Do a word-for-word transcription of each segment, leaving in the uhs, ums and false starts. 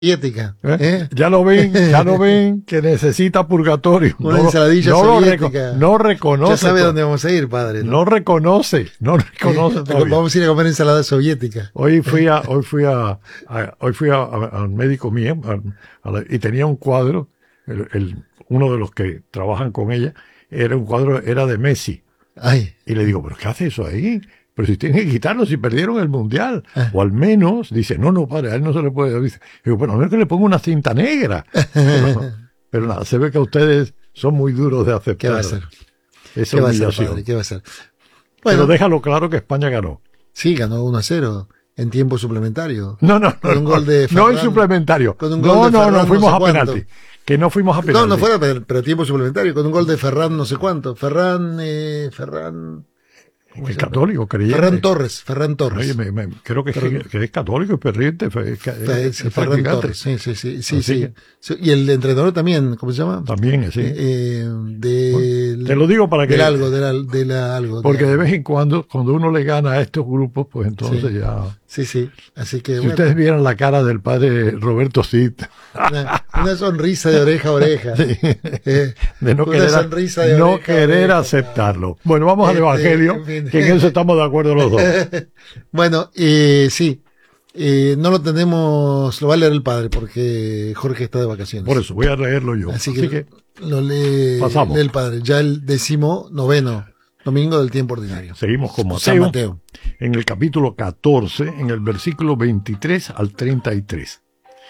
soviética. ¿Eh? ¿Eh? Ya lo ven, ya lo ven que necesita purgatorio. Una no, ensaladilla no soviética. Lo reco no reconoce. Ya sabe todo. dónde vamos a ir, padre. No, no reconoce, no reconoce eh, todavía. Vamos a ir a comer ensalada soviética. Hoy fui a, hoy fui a, a hoy fui a, a, al médico mío a, a la, y tenía un cuadro, el, el, uno de los que trabajan con ella, era un cuadro, era de Messi. Ay. Y le digo, ¿pero qué hace eso ahí? Pero si tienen que quitarlo, si perdieron el mundial. Ah. O al menos, dice, no, no, padre, a él no se le puede. Dice, digo, bueno, no es que le ponga una cinta negra. Pero, pero nada, se ve que ustedes son muy duros de aceptar. ¿Qué va a hacer? Esa ¿Qué humillación. va a hacer, padre? ¿Qué va a hacer? Bueno, pero Bueno, déjalo claro que España ganó. sí, ganó uno a cero en tiempo suplementario. No, no, no. Con un gol de no Ferran, en suplementario. Con un gol no, de no, Ferran, no, fuimos no sé a cuánto. penalti. Que no fuimos a penalti. No, no fuera, pero, pero tiempo suplementario, con un gol de Ferran no sé cuánto. Ferran, eh, Ferran... El católico, creyente. Ferran Torres, Ferran Torres. Oye, me, me, creo que, Ferran... es, que es católico, es perriente, es, es, es Ferran Torres, sí, sí, sí. sí, sí. Que... Y el entrenador también, ¿cómo se llama? También, sí. Eh, eh, del, bueno, te lo digo para que... Del algo, de la, de la algo. Porque de, de vez en cuando, cuando uno le gana a estos grupos, pues entonces sí. ya... Sí, sí. Así que, si bueno. ustedes vieran la cara del padre Roberto Cid. Una, una sonrisa de oreja a oreja. Sí. Eh, de no una querer, sonrisa de no oreja querer a oreja. aceptarlo. Bueno, vamos este, al Evangelio, en fin. que en eso estamos de acuerdo los dos. Bueno, eh, sí. Eh, no lo tenemos, lo va a leer el padre porque Jorge está de vacaciones. Por eso, voy a leerlo yo. Así, Así que, que lo lee, pasamos. lee el padre. Ya el décimo noveno domingo del tiempo ordinario. Seguimos con Mateo, San Mateo. En el capítulo catorce, en el versículo veintitrés al treinta y tres.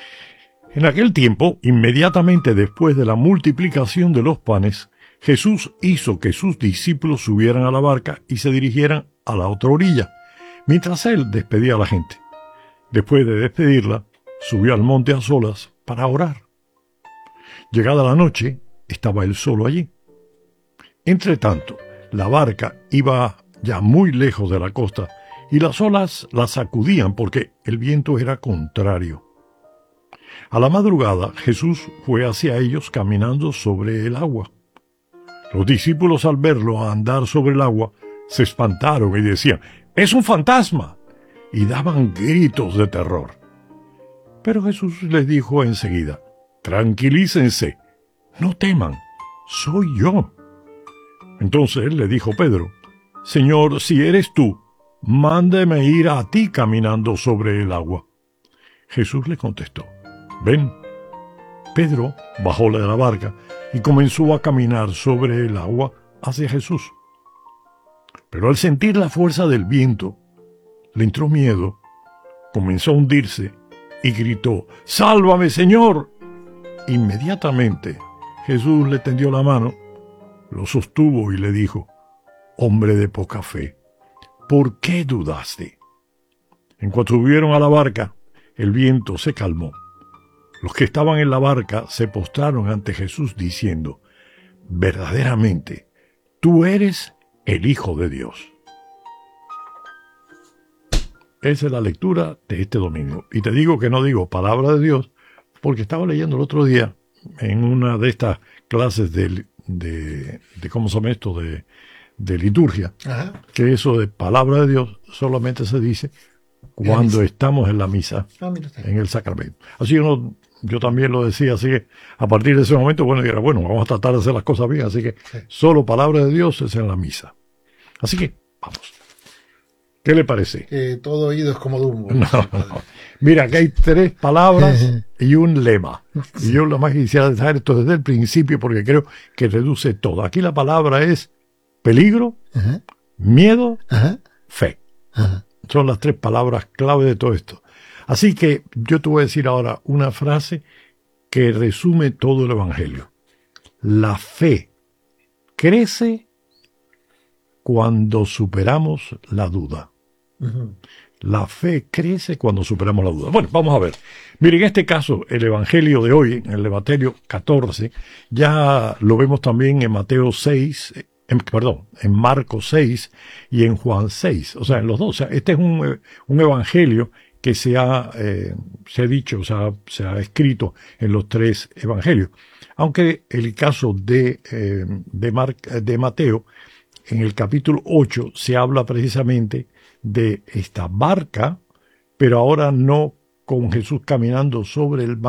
En aquel tiempo, inmediatamente después de la multiplicación de los panes, Jesús hizo que sus discípulos subieran a la barca y se dirigieran a la otra orilla, mientras él despedía a la gente. Después de despedirla, subió al monte a solas para orar. Llegada la noche, estaba él solo allí. Entretanto, la barca iba ya muy lejos de la costa y las olas la sacudían porque el viento era contrario. A la madrugada, Jesús fue hacia ellos caminando sobre el agua. Los discípulos, al verlo andar sobre el agua, se espantaron y decían, ¡es un fantasma! Y daban gritos de terror. Pero Jesús les dijo enseguida, tranquilícense, no teman, soy yo. Entonces le dijo Pedro, Señor, si eres tú, mándeme ir a ti caminando sobre el agua. Jesús le contestó, ven. Pedro bajó de la barca y comenzó a caminar sobre el agua hacia Jesús. Pero al sentir la fuerza del viento, le entró miedo, comenzó a hundirse y gritó, ¡sálvame, Señor! Inmediatamente Jesús le tendió la mano, lo sostuvo y le dijo, hombre de poca fe, ¿por qué dudaste? En cuanto subieron a la barca, el viento se calmó. Los que estaban en la barca se postraron ante Jesús diciendo, verdaderamente, tú eres el Hijo de Dios. Esa es la lectura de este domingo. Y te digo que no digo palabra de Dios, porque estaba leyendo el otro día en una de estas clases de, de, de ¿cómo se llama esto? De, de liturgia, Ajá. que eso de palabra de Dios solamente se dice cuando estamos en la misa, ah, en el sacramento. Así uno, yo también lo decía, así que a partir de ese momento, bueno, era bueno, vamos a tratar de hacer las cosas bien, así que sí. Solo palabra de Dios es en la misa. Así que, vamos. ¿Qué le parece? Que todo oído es como Dumbo. No, no. Mira, que hay tres palabras y un lema. Y yo lo más quisiera dejar esto desde el principio porque creo que reduce todo. Aquí la palabra es peligro, Ajá. miedo, Ajá. fe. Ajá. Son las tres palabras clave de todo esto. Así que yo te voy a decir ahora una frase que resume todo el Evangelio. La fe crece cuando superamos la duda. Uh-huh. La fe crece cuando superamos la duda. Bueno, vamos a ver. Miren, en este caso, el Evangelio de hoy, en el Evangelio catorce, ya lo vemos también en Mateo seis, en, perdón, en Marcos seis y en Juan seis. O sea, en los dos. O sea, este es un, un Evangelio que se ha, eh, se ha dicho, o sea, se ha escrito en los tres Evangelios. Aunque el caso de, eh, de, Mar, de Mateo, en el capítulo ocho se habla precisamente de esta barca, pero ahora no con Jesús caminando sobre el mar.